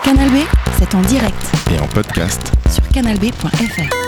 Canal B, c'est en direct Et en podcast sur canalb.fr.